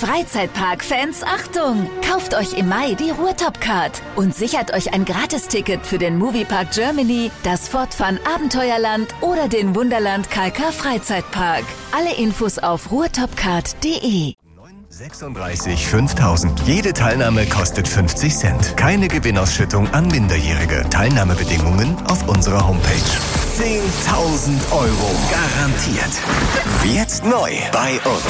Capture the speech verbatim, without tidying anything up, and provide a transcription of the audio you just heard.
Freizeitpark-Fans, Achtung! Kauft euch im Mai die Ruhrtop-Card und sichert euch ein Gratisticket für den Moviepark Germany, das Fortfun Abenteuerland oder den Wunderland K K Freizeitpark. Alle Infos auf ruhrtopcard punkt de. sechsunddreißig fünftausend. Jede Teilnahme kostet fünfzig Cent. Keine Gewinnausschüttung an Minderjährige. Teilnahmebedingungen auf unserer Homepage. zehntausend Euro garantiert. Jetzt neu bei uns.